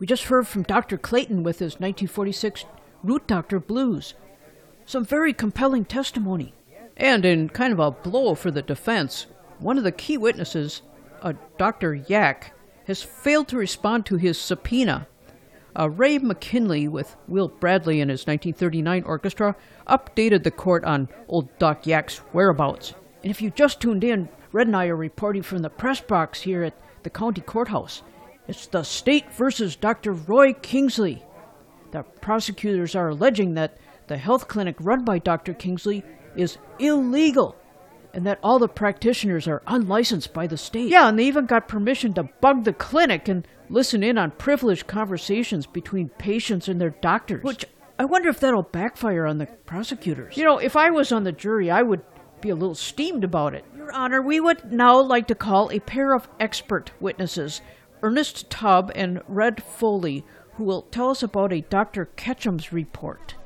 We just heard from Dr. Clayton with his 1946 Root Doctor Blues. Some very compelling testimony. And in kind of a blow for the defense, one of the key witnesses, Dr. Yak, has failed to respond to his subpoena. Ray McKinley with Will Bradley and his 1939 orchestra updated the court on old Doc Yak's whereabouts. And if you just tuned in, Red and I are reporting from the press box here at the county courthouse. It's the state versus Dr. Roy Kingsley. The prosecutors are alleging that the health clinic run by Dr. Kingsley is illegal and that all the practitioners are unlicensed by the state. Yeah, and they even got permission to bug the clinic and listen in on privileged conversations between patients and their doctors. Which, I wonder if that'll backfire on the prosecutors. You know, if I was on the jury, I would be a little steamed about it. Your Honor, we would now like to call a pair of expert witnesses, Ernest Tubb and Red Foley, who will tell us about a Dr. Ketchum's report.